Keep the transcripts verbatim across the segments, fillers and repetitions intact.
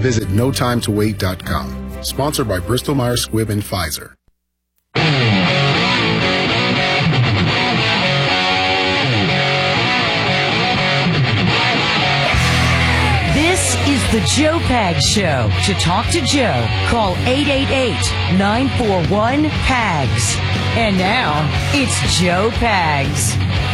Visit no time to wait dot com. Sponsored by Bristol Myers Squibb and Pfizer. This is the Joe Pags Show. To talk to Joe, call eight eight eight, nine four one, P A G S. And now, it's Joe Pags.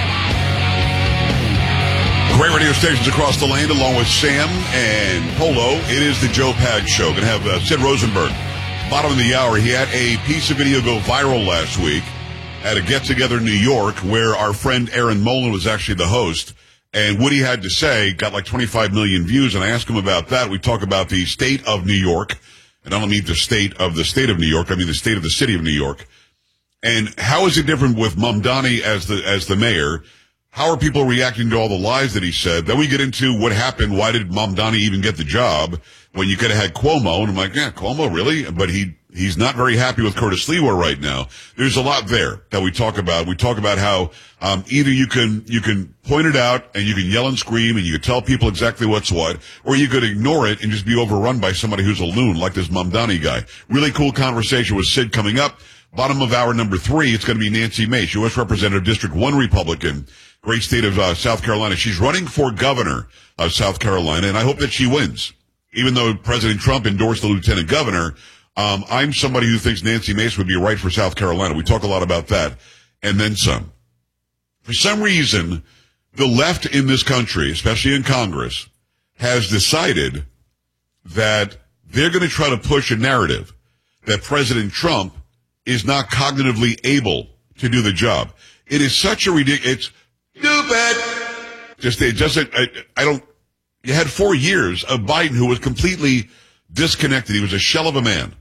Great radio stations across the land, along with Sam and Polo. It is the Joe Pags Show. Going to have uh, Sid Rosenberg. Bottom of the hour, he had a piece of video go viral last week at a get-together in New York where our friend Aaron Molan was actually the host. And what he had to say got like twenty-five million views, and I asked him about that. We talk about the state of New York, and I don't mean the state of the state of New York. I mean the state of the city of New York. And how is it different with Mamdani as the as the mayor? How are people reacting to all the lies that he said? Then we get into what happened. Why did Mamdani even get the job when you could have had Cuomo? And I'm like, yeah, Cuomo, really? But he he's not very happy with Curtis Lewa right now. There's a lot there that we talk about. We talk about how um either you can you can point it out and you can yell and scream and you can tell people exactly what's what, or you could ignore it and just be overrun by somebody who's a loon like this Mamdani guy. Really cool conversation with Sid coming up. Bottom of hour number three, it's going to be Nancy Mace, U S Representative, District one Republican, great state of uh, South Carolina. She's running for governor of South Carolina, and I hope that she wins. Even though President Trump endorsed the lieutenant governor, um, I'm somebody who thinks Nancy Mace would be right for South Carolina. We talk a lot about that, and then some. For some reason, the left in this country, especially in Congress, has decided that they're going to try to push a narrative that President Trump is not cognitively able to do the job. It is such a ridiculous, it's stupid. Just, it doesn't, I, I don't, you had four years of Biden who was completely disconnected. He was a shell of a man.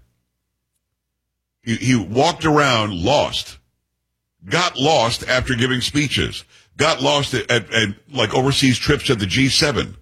He, he walked around lost, got lost after giving speeches, got lost at, at, at like overseas trips at the G seven,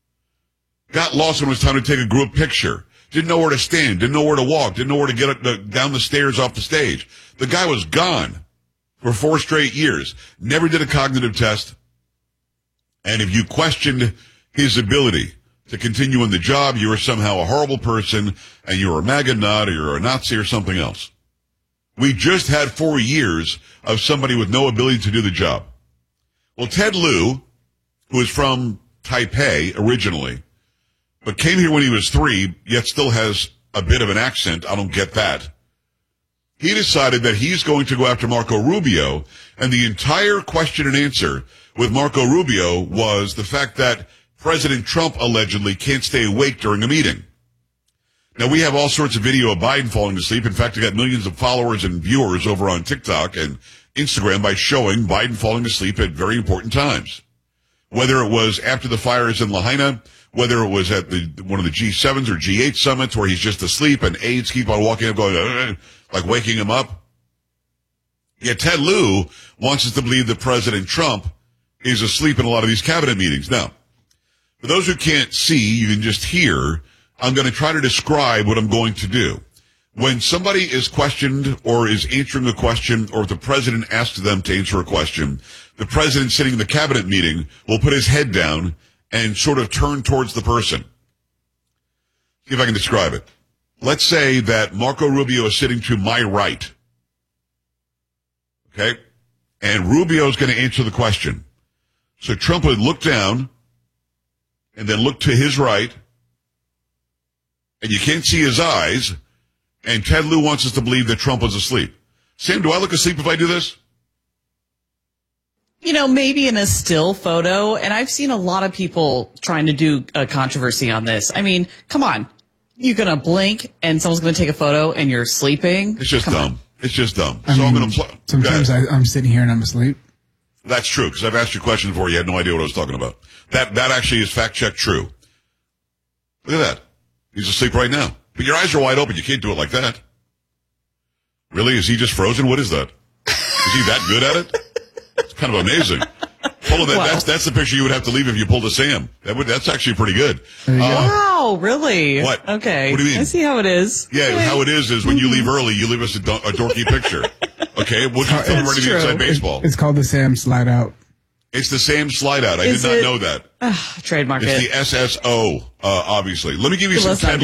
got lost when it was time to take a group picture. Didn't know where to stand, didn't know where to walk, didn't know where to get up, uh, down the stairs off the stage. The guy was gone for four straight years. Never did a cognitive test. And if you questioned his ability to continue in the job, you were somehow a horrible person and you were a MAGA nut or you're a Nazi or something else. We just had four years of somebody with no ability to do the job. Well, Ted Lieu, who is from Taipei originally, but came here when he was three, yet still has a bit of an accent. I don't get that. He decided that he's going to go after Marco Rubio, and the entire question and answer with Marco Rubio was the fact that President Trump allegedly can't stay awake during a meeting. Now, we have all sorts of video of Biden falling asleep. In fact, I got millions of followers and viewers over on TikTok and Instagram by showing Biden falling asleep at very important times. Whether it was after the fires in Lahaina, whether it was at the one of the G sevens or G eight summits where he's just asleep and aides keep on walking up going, uh, like waking him up. Yet Ted Lieu wants us to believe that President Trump is asleep in a lot of these cabinet meetings. Now, for those who can't see, you can just hear, I'm going to try to describe what I'm going to do. When somebody is questioned or is answering a question, or if the president asks them to answer a question, the president sitting in the cabinet meeting will put his head down and sort of turn towards the person. See if I can describe it. Let's say that Marco Rubio is sitting to my right. Okay? And Rubio is going to answer the question. So Trump would look down and then look to his right, and you can't see his eyes, and Ted Lieu wants us to believe that Trump was asleep. Sam, do I look asleep if I do this? You know, maybe in a still photo, and I've seen a lot of people trying to do a controversy on this. I mean, come on. You're going to blink, and someone's going to take a photo, and you're sleeping? It's just come dumb. On. It's just dumb. I so mean, I'm going to play. Sometimes I, I'm sitting here and I'm asleep. That's true, because I've asked you questions before. You had no idea what I was talking about. That that actually is fact-check true. Look at that. He's asleep right now. But your eyes are wide open. You can't do it like that. Really? Is he just frozen? What is that? Is he that good at it? It's kind of amazing. Pulling that, wow. that's, that's the picture you would have to leave if you pulled a Sam. That would, that's actually pretty good. Uh, wow, really? What? Okay. What do you mean? I see how it is. Yeah, okay. How it is is when you leave early, you leave us a, do- a dorky picture. Okay? We'll just film ready to be inside baseball. It's called the Sam slide out. It's the Sam slide out. I is did not it, know that. Uh, trademark it's it. It's the S S O, uh, obviously. Let me give you some Ted